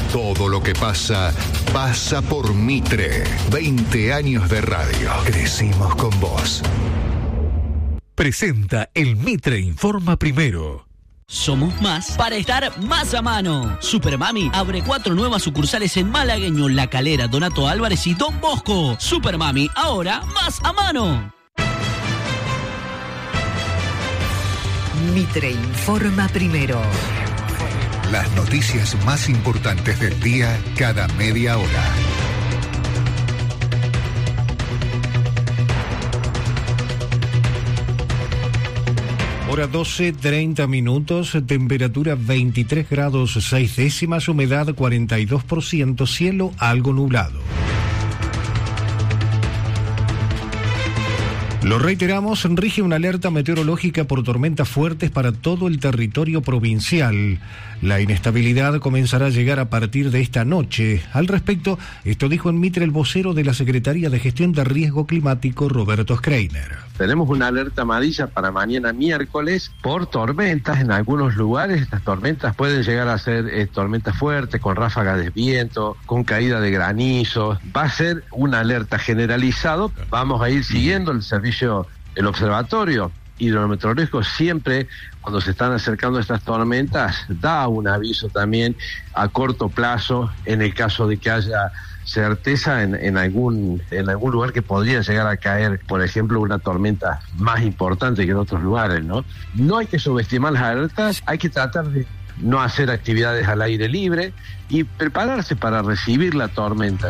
Todo lo que pasa, pasa por Mitre. 20 años de radio. Crecimos con vos. Presenta el Mitre Informa Primero. Somos más para estar más a mano. Supermami abre 4 nuevas sucursales en Malagueño, La Calera, Donato Álvarez y Don Bosco. Supermami, ahora más a mano. Mitre Informa Primero. Las noticias más importantes del día cada media hora. Hora 12:30 minutos, temperatura 23 grados 6 décimas, humedad 42%, cielo algo nublado. Lo reiteramos, rige una alerta meteorológica por tormentas fuertes para todo el territorio provincial. La inestabilidad comenzará a llegar a partir de esta noche. Al respecto, esto dijo en Mitre el vocero de la Secretaría de Gestión de Riesgo Climático, Roberto Schreiner. Tenemos una alerta amarilla para mañana miércoles por tormentas en algunos lugares. Estas tormentas pueden llegar a ser tormentas fuertes, con ráfagas de viento, con caída de granizo. Va a ser una alerta generalizado. Vamos a ir siguiendo el observatorio hidrometeorológico siempre, cuando se están acercando estas tormentas, da un aviso también a corto plazo en el caso de que haya certeza en algún lugar que podría llegar a caer, por ejemplo, una tormenta más importante que en otros lugares, ¿no? No hay que subestimar las alertas, hay que tratar de no hacer actividades al aire libre y prepararse para recibir la tormenta.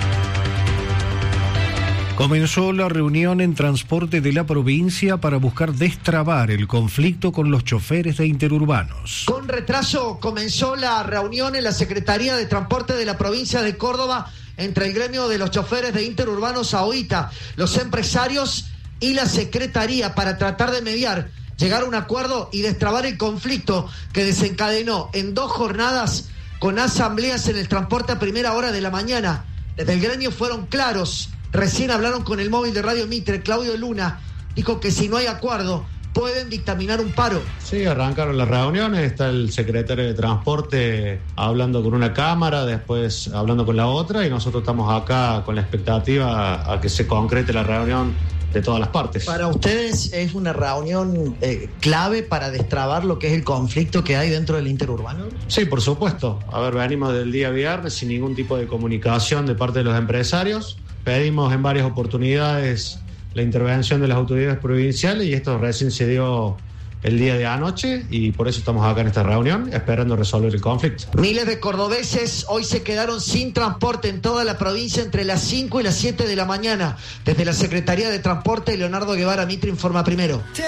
Comenzó la reunión en transporte de la provincia para buscar destrabar el conflicto con los choferes de interurbanos. Con retraso comenzó la reunión en la Secretaría de Transporte de la provincia de Córdoba entre el gremio de los choferes de interurbanos AOITA, los empresarios y la Secretaría para tratar de mediar, llegar a un acuerdo y destrabar el conflicto que desencadenó en 2 jornadas con asambleas en el transporte a primera hora de la mañana. Desde el gremio fueron claros. Recién hablaron con el móvil de Radio Mitre, Claudio Luna, dijo que si no hay acuerdo, pueden dictaminar un paro. Sí, arrancaron las reuniones, está el secretario de Transporte hablando con una cámara, después hablando con la otra, y nosotros estamos acá con la expectativa a que se concrete la reunión de todas las partes. ¿Para ustedes es una reunión clave para destrabar lo que es el conflicto que hay dentro del interurbano? Sí, por supuesto. A ver, venimos del día viernes sin ningún tipo de comunicación de parte de los empresarios. Pedimos en varias oportunidades la intervención de las autoridades provinciales y esto recién se dio el día de anoche y por eso estamos acá en esta reunión esperando resolver el conflicto. Miles de cordobeses hoy se quedaron sin transporte en toda la provincia entre las 5 y las 7 de la mañana. Desde la Secretaría de Transporte, Leonardo Guevara, Mitre Informa Primero.